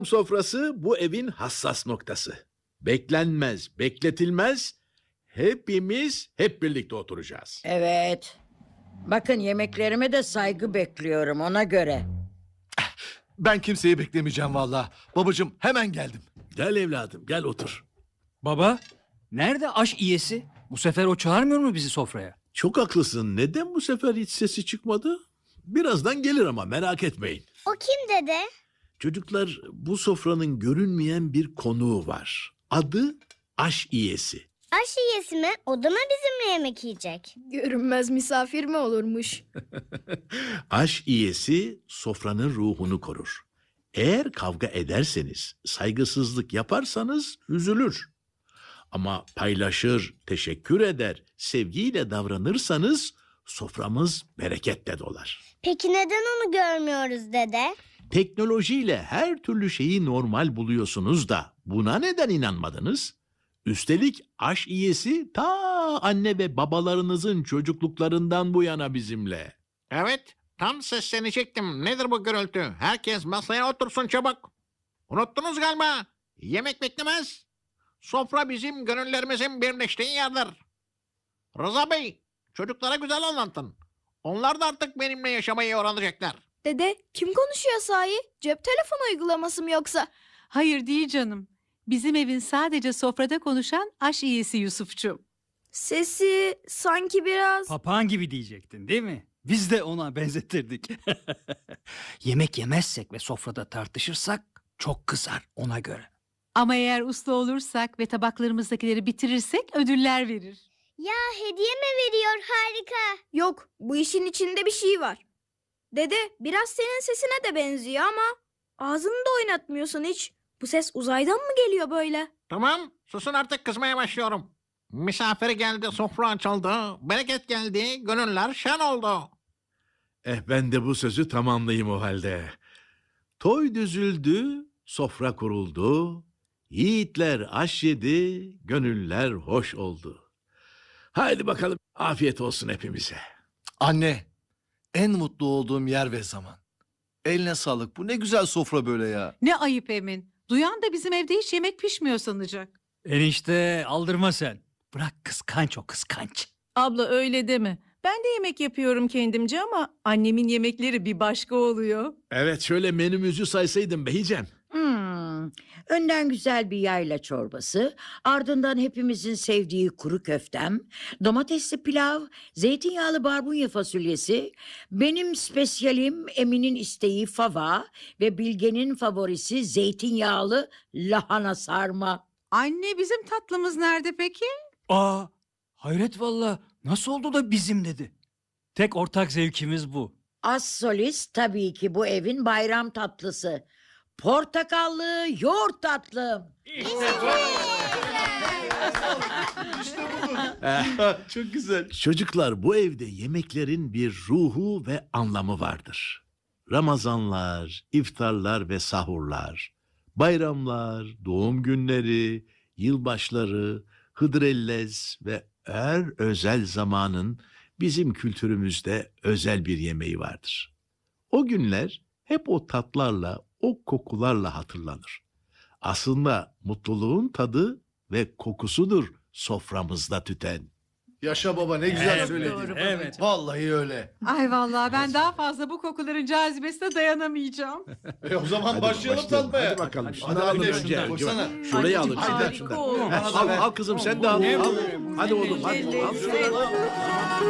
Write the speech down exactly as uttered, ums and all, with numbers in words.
Sofrası bu evin hassas noktası. Beklenmez, bekletilmez. Hepimiz hep birlikte oturacağız. Evet. Bakın yemeklerime de saygı bekliyorum ona göre. Ben kimseyi beklemeyeceğim valla. Babacığım hemen geldim. Gel evladım, gel otur. Baba, nerede aş iyesi? Bu sefer o çağırmıyor mu bizi sofraya? Çok haklısın. Neden bu sefer hiç sesi çıkmadı? Birazdan gelir ama merak etmeyin. O kim dede? Çocuklar, bu sofranın görünmeyen bir konuğu var. Adı aş iyesi. Aş yiyesi mi? O da mı bizimle yemek yiyecek? Görünmez misafir mi olurmuş? Aş iyesi sofranın ruhunu korur. Eğer kavga ederseniz, saygısızlık yaparsanız üzülür. Ama paylaşır, teşekkür eder, sevgiyle davranırsanız soframız bereketle dolar. Peki neden onu görmüyoruz dede? Teknolojiyle her türlü şeyi normal buluyorsunuz da buna neden inanmadınız? Üstelik aş iyesi ta anne ve babalarınızın çocukluklarından bu yana bizimle. Evet, tam seslenecektim. Nedir bu gürültü? Herkes masaya otursun çabuk. Unuttunuz galiba. Yemek beklemez. Sofra bizim gönüllerimizin birleştiği yerdir. Rıza Bey, çocuklara güzel anlatın. Onlar da artık benimle yaşamayı öğrenecekler. Dede kim konuşuyor sahi? Cep telefonu uygulaması mı yoksa? Hayır değil canım. Bizim evin sadece sofrada konuşan aş iyisi Yusufçum. Sesi sanki biraz... Papağan gibi diyecektin değil mi? Biz de ona benzetirdik. Yemek yemezsek ve sofrada tartışırsak çok kızar ona göre. Ama eğer usta olursak ve tabaklarımızdakileri bitirirsek ödüller verir. Ya hediye mi veriyor? Harika. Yok, bu işin içinde bir şey var. Dede biraz senin sesine de benziyor ama ağzını da oynatmıyorsun hiç. Bu ses uzaydan mı geliyor böyle? Tamam, susun artık, kızmaya başlıyorum. Misafir geldi, sofra açıldı, bereket geldi, gönüller şen oldu. Eh ben de bu sözü tamamlayayım o halde. Toy düzüldü, sofra kuruldu. Yiğitler aş yedi, gönüller hoş oldu. Haydi bakalım, afiyet olsun hepimize. Anne, en mutlu olduğum yer ve zaman. Eline sağlık. Bu ne güzel sofra böyle ya. Ne ayıp Emin. Duyan da bizim evde hiç yemek pişmiyor sanacak. Enişte aldırma sen. Bırak kıskanç o kıskanç. Abla öyle deme. Ben de yemek yapıyorum kendimce ama annemin yemekleri bir başka oluyor. Evet, şöyle menümüzü saysaydın Beycem. Hmm. Önden güzel bir yayla çorbası, ardından hepimizin sevdiği kuru köftem, domatesli pilav, zeytinyağlı barbunya fasulyesi, benim spesyalim Emin'in isteği fava ve Bilge'nin favorisi zeytinyağlı lahana sarma. Anne bizim tatlımız nerede peki? Aa, hayret valla. Nasıl oldu da bizim dedi. Tek ortak zevkimiz bu. Az solist tabii ki bu evin bayram tatlısı. Portakallı yoğurt tatlım. Çok güzel. Çocuklar, bu evde yemeklerin bir ruhu ve anlamı vardır. Ramazanlar, iftarlar ve sahurlar, bayramlar, doğum günleri, yılbaşları, hıdrellez ve her özel zamanın bizim kültürümüzde özel bir yemeği vardır. O günler hep o tatlarla, o kokularla hatırlanır. Aslında mutluluğun tadı ve kokusudur soframızda tüten. Yaşa baba, ne güzel Evet, söyledin. doğru Evet. Vallahi öyle. Ay vallahi ben daha fazla bu kokuların cazibesine dayanamayacağım. E o zaman Hadi başlayalım başlayalım. tatmaya. Hadi bakalım. Hadi, Şunu hadi alın bir de önce. şundan koysana. Şurayı alın. Anneciğim, Şundan, harika şundan. olmuş. Al, al kızım sen de al. al. Hadi oğlum hadi. Evet. Al.